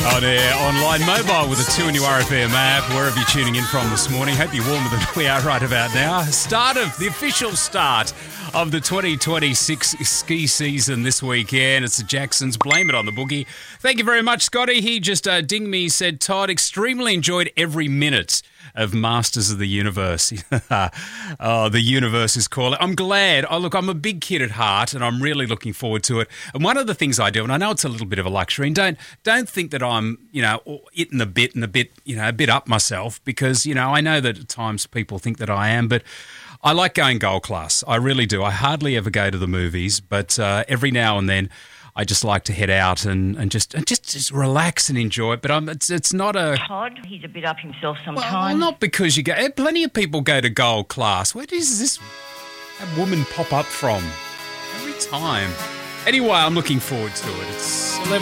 On air, online, mobile with a 2 RFM app, wherever you're tuning in from this morning. Hope you're warmer than we are right about now. The official start of the 2026 ski season this weekend. It's the Jacksons. Blame it on the boogie. Thank you very much, Scotty. He just dinged me, said, Todd, extremely enjoyed every minute of Masters of the Universe. Oh, the universe is calling. I'm glad. Look, I'm a big kid at heart and I'm really looking forward to it. And one of the things I do, and I know it's a little bit of a luxury, and don't think that I'm, eating a bit up myself, because, I know that at times people think that I am, but I like going gold class. I really do. I hardly ever go to the movies, but every now and then I just like to head out and just relax and enjoy it. But it's not a... Todd, he's a bit up himself sometimes. Well, not because you go... Plenty of people go to gold class. Where does this woman pop up from? Every time. Anyway, I'm looking forward to it. It's 11